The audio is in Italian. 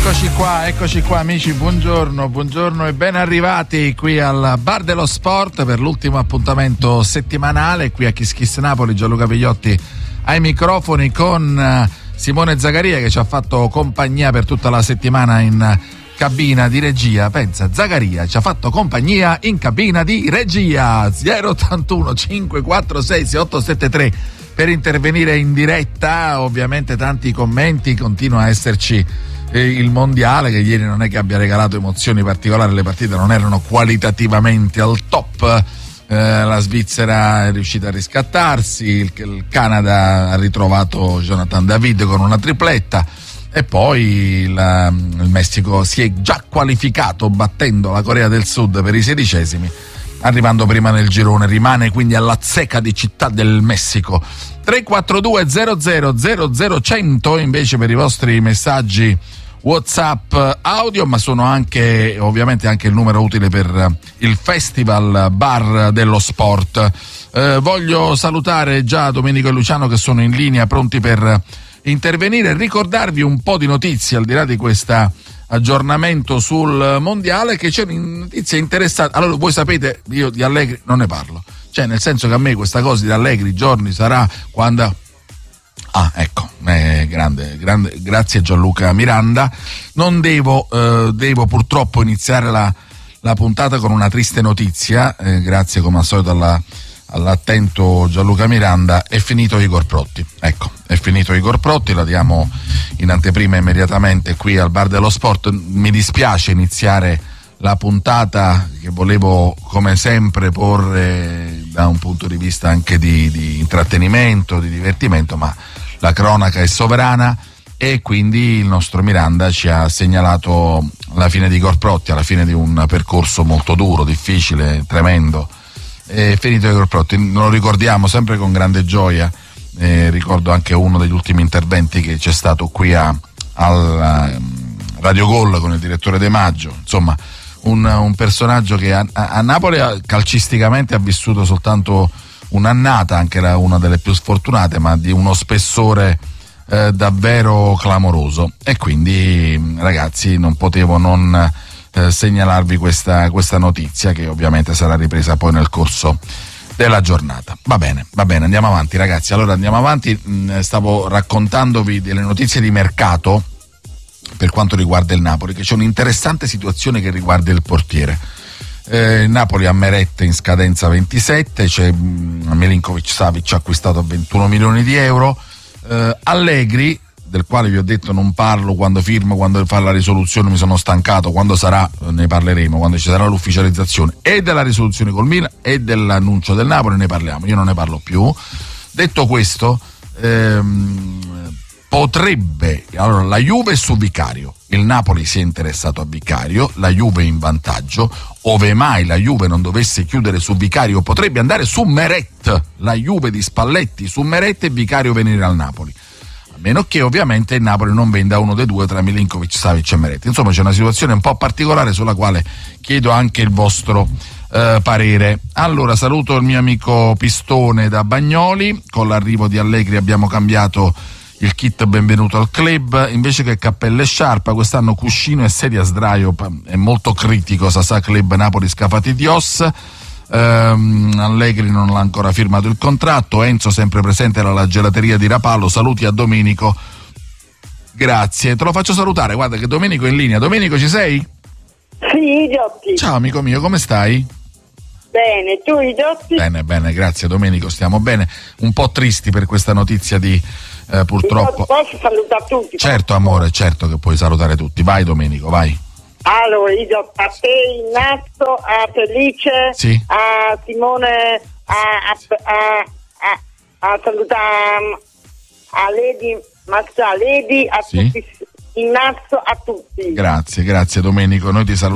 Eccoci qua amici, buongiorno e ben arrivati qui al Bar dello Sport per l'ultimo appuntamento settimanale. Qui a Kiss Kiss Napoli, Gianluca Pigliotti ai microfoni con Simone Zaccaria che ci ha fatto compagnia per tutta la settimana in cabina di regia. Pensa, Zaccaria ci ha fatto compagnia in cabina di regia. 081 546 6873 per intervenire in diretta. Ovviamente tanti commenti, continua a esserci il mondiale che ieri non è che abbia regalato emozioni particolari, le partite non erano qualitativamente al top. La Svizzera è riuscita a riscattarsi, il Canada ha ritrovato Jonathan David con una tripletta e poi il Messico si è già qualificato battendo la Corea del Sud per i 16esimi, arrivando prima nel girone, rimane quindi alla zecca di Città del Messico. 342 00 100 invece per i vostri messaggi WhatsApp audio, ma sono anche ovviamente anche il numero utile per il Festival Bar dello Sport. Voglio salutare già Domenico e Luciano che sono in linea pronti per intervenire, ricordarvi un po' di notizie al di là di questo aggiornamento sul mondiale, che c'è una notizia interessante. Allora, voi sapete, io di Allegri non ne parlo, cioè nel senso che a me questa cosa di Allegri giorni sarà quando grande, grazie Gianluca Miranda. Non devo purtroppo iniziare la puntata con una triste notizia, grazie come al solito all'attento Gianluca Miranda. È finito Igor Protti, la diamo in anteprima immediatamente qui al Bar dello Sport. Mi dispiace iniziare la puntata che volevo come sempre porre da un punto di vista anche di intrattenimento, di divertimento, ma la cronaca è sovrana e quindi il nostro Miranda ci ha segnalato la fine di Igor Protti, alla fine di un percorso molto duro, difficile, tremendo. È finito Igor Protti, lo ricordiamo sempre con grande gioia. Ricordo anche uno degli ultimi interventi che c'è stato qui al Radio Gol con il direttore De Maggio, insomma un personaggio che a Napoli calcisticamente ha vissuto soltanto un'annata, anche una delle più sfortunate, ma di uno spessore davvero clamoroso, e quindi ragazzi non potevo non segnalarvi questa notizia, che ovviamente sarà ripresa poi nel corso della giornata. Va bene, andiamo avanti ragazzi. Allora andiamo avanti, stavo raccontandovi delle notizie di mercato per quanto riguarda il Napoli, che c'è un'interessante situazione che riguarda il portiere. Napoli ha Meret in scadenza 27, c'è Milinkovic Savic acquistato a 21 milioni di euro, Allegri, del quale vi ho detto non parlo quando firma, quando fa la risoluzione, mi sono stancato, quando sarà ne parleremo, quando ci sarà l'ufficializzazione e della risoluzione col Milan e dell'annuncio del Napoli ne parliamo, io non ne parlo più. Detto questo, potrebbe, allora la Juve è su Vicario, il Napoli si è interessato a Vicario, la Juve è in vantaggio, ove mai la Juve non dovesse chiudere su Vicario potrebbe andare su Meret, la Juve di Spalletti su Meret e Vicario venire al Napoli, a meno che ovviamente il Napoli non venda uno dei due tra Milinkovic, Savic e Meret. Insomma c'è una situazione un po' particolare sulla quale chiedo anche il vostro parere. Allora saluto il mio amico Pistone da Bagnoli. Con l'arrivo di Allegri abbiamo cambiato il kit benvenuto al club, invece che cappelle e sciarpa quest'anno cuscino e sedia a sdraio, è molto critico Sasà Club Napoli Scafati Dios. Allegri non l'ha ancora firmato il contratto. Enzo sempre presente alla gelateria di Rapallo, saluti a Domenico, grazie. Te lo faccio salutare, guarda che Domenico è in linea. Domenico, ci sei? Sì, Giotti. Ciao amico mio, come stai? Bene, tu Giotti? Bene, grazie Domenico, stiamo bene, un po' tristi per questa notizia di purtroppo. Posso salutare tutti? Certo amore, certo che puoi salutare tutti, vai Domenico, vai. Allora, io a te, Ignazio, a Felice, sì, a Simone, a salutare a Lady, Lady, a sì, tutti, Ignazio, a tutti. Grazie Domenico, noi ti salutiamo.